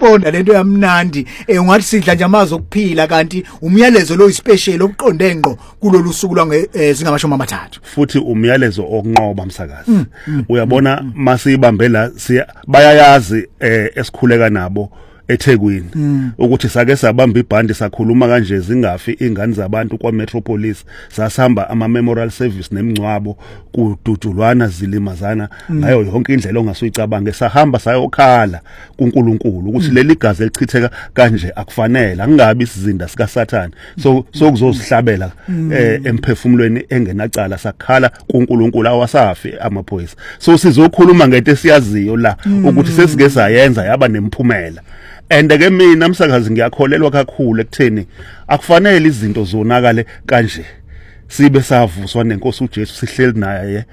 responda lento yamnandi ungathi sidla nje amazi okuphila kanti umyalezo lo special oqonde ngqo kulolu suku zingamashumi amathathu futhi umyalezo okunqoba umsakazi uyabona masibambe la bayayazi esikhuleka nabo eThekwini ukuthi sake sabamba ibhandi sakhuluma kanje zingafi ingane zabantu kwa Metropolis sasihamba ama memorial service nemncwabo kududulwana zilimazana ngayo yonke indlela ongasuyicabanga sahamba sayokhala kuNkulunkulu ukuthi leli gazi elichitheka kanje akufanele angabi isizinda sika Sathane so kuzosihlabela emphefumulweni engenacala sakhala kuNkulunkulu awasafi amaphoyisa so sizokhuluma ngento esiyaziyo la ukuthi sesike sayenza yaba nemphumela. Ke mina msakazi ngiyakholelwa kakhulu ekutheni akufanele izinto zonakale kanje sibe savuswa nenkosi uJesu sihleli naye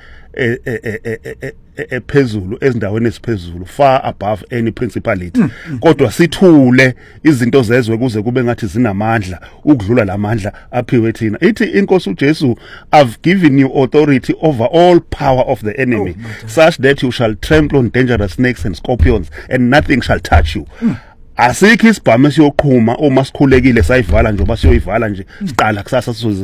ephezulu ezindaweni eziphezulu far above any principality kodwa sithule izinto zezwe kuze kube ngathi zinamandla ukudlula lamandla aphiwe thina ithi inkosi uJesu I've given you authority over all power of the enemy such that you shall trample on dangerous snakes and scorpions and nothing shall touch you. Asikho isibhamu siyoqhuma uma sikhulekile sayivala nje basiyoyivala nje siqala kusasa sizoze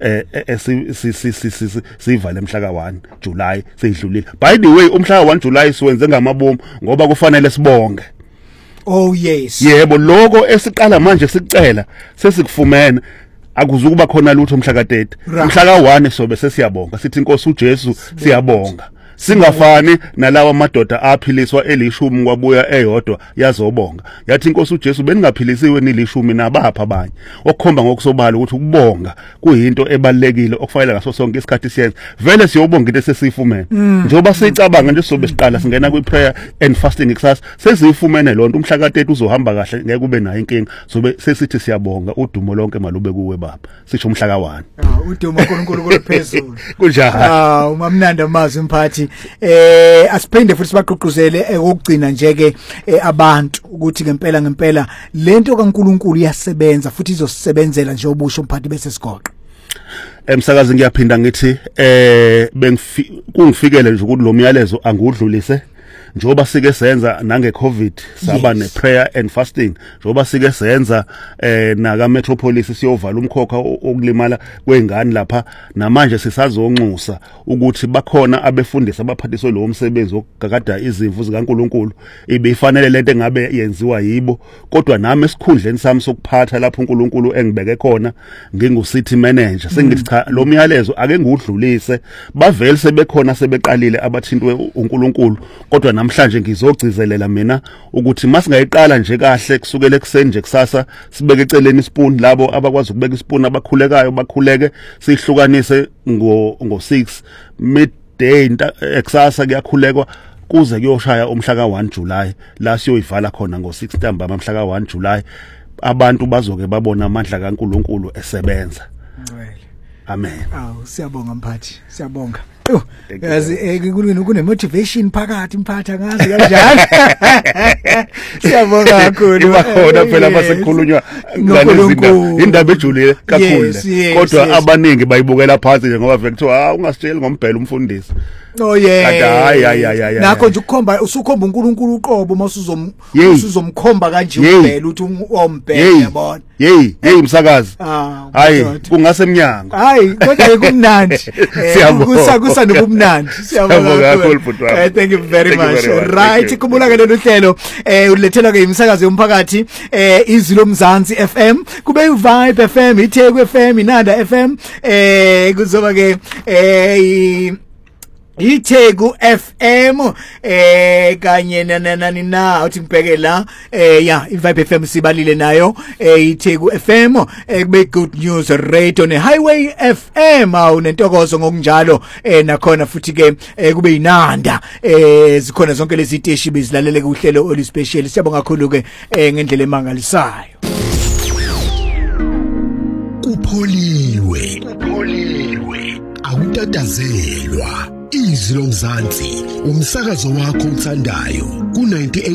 sivale mhla ka1 July seyidlulile. By the way umhla ka1 July siwenze ngamabomu ngoba kufanele sibonge. Oh yes. Yebo lokho esiqala manje sicela sesikufumene akuzukuba khona lutho mhla ka30 mhla ka1 sobe sesiyabonga sithi inkosi uJesu siyabonga. Singafani nalawa amadoda aphiliswa elishumi kwabuya eyodwa yazobonga yathi inkosi uJesu beningaphilisiwe nilishumi nabapha abanye okukhomba ngokusobala ukuthi ukubonga kuyinto ebalekile okufanele ngaso sonke isikhathi siyenza vele siyobonga into esesifumene njengoba sicabanga nje sobe siqala singena kwi-prayer and fasting kusasa sesifumene lonto umhla ka30 uzohamba kahle ngeke kube nayo inkinga sobe sesithi siyabonga udumo lonke malube kuwe baba sisho umhla ka1 udumo uNkulunkulu kuphezulu kunjani umamnandi amazi umphathi asiphinde futhi sibaqoquzele ukugcina nje ke abantu ukuthi ngempela lento kaNkulunkulu iyasebenza futhi izosebenzela nje obusho umphathi bese sigoqa. Emsakazi ngiyaphinda ngithi kungifikele nje ukuthi lo myalezo angudlulise njoba sike senza nange COVID saba ne prayer and fasting njoba sike senza naka Metropolis siyovala umkhokha okulimala kwengane lapha namanje sisazonxusa ukuthi bakhona abefundisi abaphathiswe lo msebenzi okugagada izimvu zikaNkulunkulu ibefanele lento engabe yenziwa yibo kodwa nami esikhundleni sami sokuphatha lapho uNkulunkulu engibeke khona ngingu city manager sengithi cha lo myalezo ake ngudlulise bavele sebekhona sebeqalile abathintwe uNkulunkulu kodwa namhlanje ngizogcizelela mina ukuthi masingayiqala nje kahle kusukela ekseni nje kusasa sibeke eceleni ispoon labo abakwazi ukubeka ispoon abakhulekayo bakhuleke sihlukanise ngo6 midday eksasa kuyakhulekwa kuze kuyoshaya umhla ka1 July la siyoyivala khona ngo6 ntambama mhla ka1 July abantu bazoke babona amandla kaNkulunkulu esebenza. Amen. Siyabonga mphathi siyabonga. Yazi kune motivation phakathi mphatha ngazi kanjani. Siyabonga kakhulu. Bakhona phela basekukhulunywa ngalezinto indaba ejulile kakhulu kodwa abaningi bayibukela phansi nje ngoba vele kuthiwa ungasitsheli ngombhelo umfundisi. Oh yeah. Hayi. Nakho nje ukukhomba usukhomba uNkulunkulu uqobo masuzomkhomba kanje umbhelo uthi umbhelo yabona. Hey msakazi. Hayi kungase eminyango. Hayi kodwa kumnandi. Kusa nobumnandi. Siyabonga kakhulu. Thank you very much. Right kumbula ke lolu hlelo ulethela ke imsakazo yomphakathi izilo Mzansi FM kube Vibe FM iTheku FM iNanda FM kuzoba ke iTheku FM kanye na uthi ngibheke la iVibe FM sibalile nayo iTheku FM kube Good News Radio ne Highway FM unentokozo ngokunjalo nakhona futhi ke kube iNanda zikhona zonke lezi ziteshi bezilalele kuhlelo oli special. Siyabonga kakhulu ke ngendlela emangalisayo. Kupholiwe awutatazelwa izilo Mzansi umsakazo wakho uthandayo ku 98